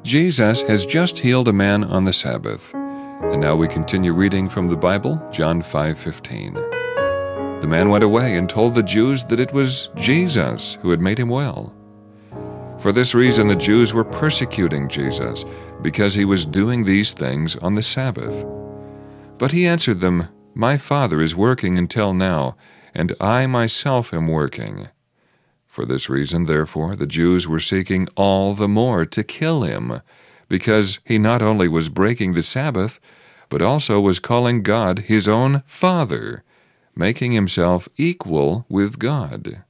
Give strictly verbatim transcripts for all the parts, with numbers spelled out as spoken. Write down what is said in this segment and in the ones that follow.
Jesus has just healed a man on the Sabbath. And now we continue reading from the Bible, John five fifteen. The man went away and told the Jews that it was Jesus who had made him well. For this reason the Jews were persecuting Jesus, because he was doing these things on the Sabbath. But he answered them, "My Father is working until now, and I myself am working." For this reason, therefore, the Jews were seeking all the more to kill him, because he not only was breaking the Sabbath, but also was calling God his own Father, making himself equal with God.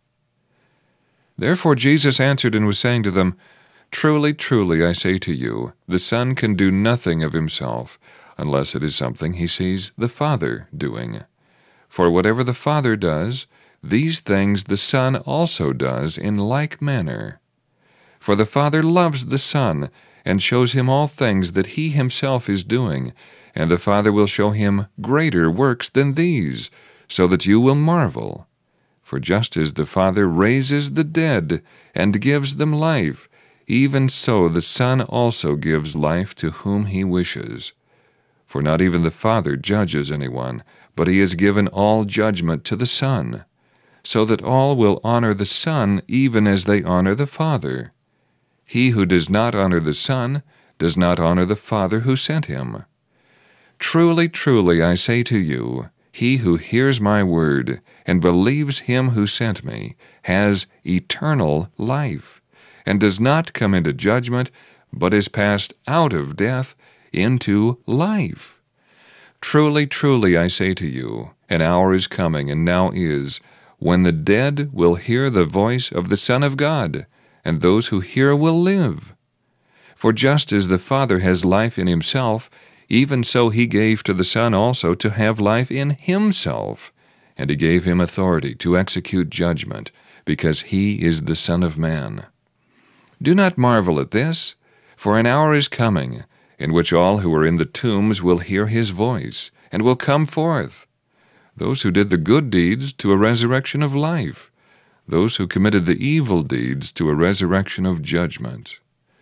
Therefore Jesus answered and was saying to them, "Truly, truly, I say to you, the Son can do nothing of himself, unless it is something he sees the Father doing. For whatever the Father does, these things the Son also does in like manner. For the Father loves the Son, and shows him all things that he himself is doing, and the Father will show him greater works than these, so that you will marvel. For just as the Father raises the dead and gives them life, even so the Son also gives life to whom he wishes. For not even the Father judges anyone, but he has given all judgment to the Son, so that all will honor the Son even as they honor the Father. He who does not honor the Son does not honor the Father who sent him. Truly, truly, I say to you, he who hears my word and believes him who sent me has eternal life, and does not come into judgment, but is passed out of death into life. Truly, truly, I say to you, an hour is coming, and now is, when the dead will hear the voice of the Son of God, and those who hear will live. For just as the Father has life in himself, even so he gave to the Son also to have life in himself, and he gave him authority to execute judgment, because he is the Son of Man. Do not marvel at this, for an hour is coming, in which all who are in the tombs will hear his voice, and will come forth. Those who did the good deeds to a resurrection of life, those who committed the evil deeds to a resurrection of judgment.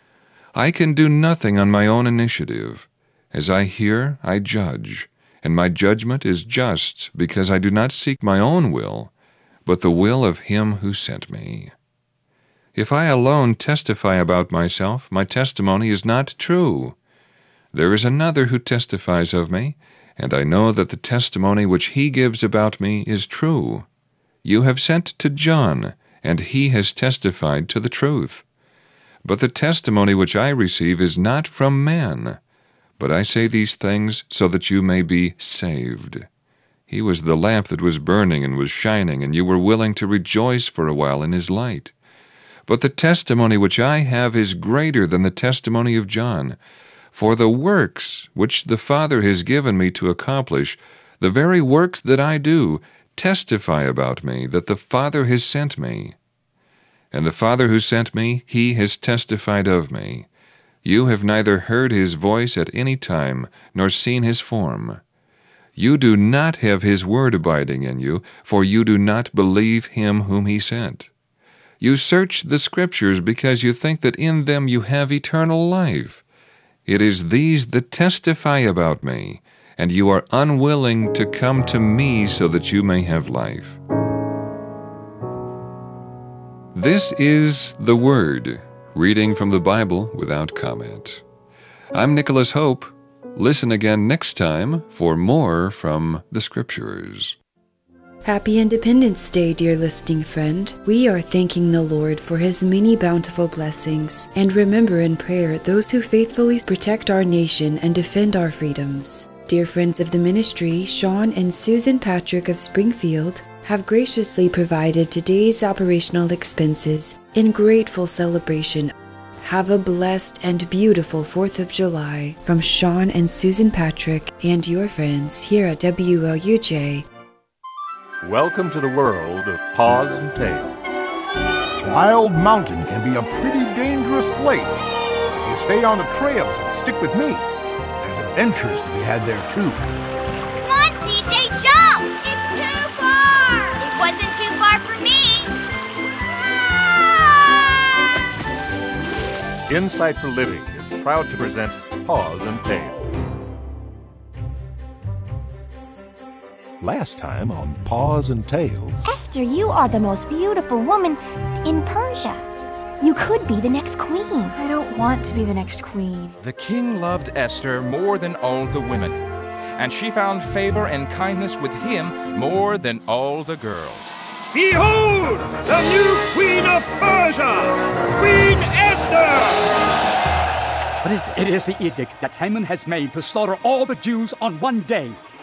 I can do nothing on my own initiative. As I hear, I judge, and my judgment is just, because I do not seek my own will, but the will of him who sent me. If I alone testify about myself, my testimony is not true. There is another who testifies of me, and I know that the testimony which he gives about me is true. You have sent to John, and he has testified to the truth. But the testimony which I receive is not from man, but I say these things so that you may be saved. He was the lamp that was burning and was shining, and you were willing to rejoice for a while in his light. But the testimony which I have is greater than the testimony of John. For the works which the Father has given me to accomplish, the very works that I do, testify about me that the Father has sent me. And the Father who sent me, he has testified of me. You have neither heard his voice at any time, nor seen his form. You do not have his word abiding in you, for you do not believe him whom he sent. You search the Scriptures because you think that in them you have eternal life. It is these that testify about me, and you are unwilling to come to me so that you may have life. This is the Word, reading from the Bible without comment. I'm Nicholas Hope. Listen again next time for more from the Scriptures. Happy Independence Day, dear listening friend. We are thanking the Lord for his many bountiful blessings, and remember in prayer those who faithfully protect our nation and defend our freedoms. Dear friends of the ministry, Sean and Susan Patrick of Springfield have graciously provided today's operational expenses in grateful celebration. Have a blessed and beautiful fourth of July from Sean and Susan Patrick and your friends here at W L U J. Welcome to the world of Paws and Tails. Wild Mountain can be a pretty dangerous place. If you stay on the trails and stick with me, there's adventures to be had there too. Come on, C J, jump! It's too far! It wasn't too far for me! Insight for Living is proud to present Paws and Tales. Last time on Paws and Tales. Esther, you are the most beautiful woman in Persia. You could be the next queen. I don't want to be the next queen. The king loved Esther more than all the women, and she found favor and kindness with him more than all the girls. Behold, the new queen of Persia, Queen Esther! But it is the edict that Haman has made to slaughter all the Jews on one day.